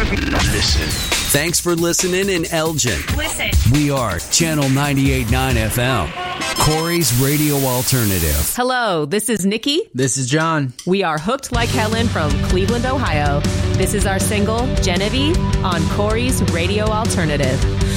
Listen. Thanks for listening in Elgin. Listen. We are Channel 98.9 FM, Corey's Radio Alternative. Hello, this is Nikki. This is John. We are Hooked Like Helen from Cleveland, Ohio. This is our single, Genevieve, on Corey's Radio Alternative.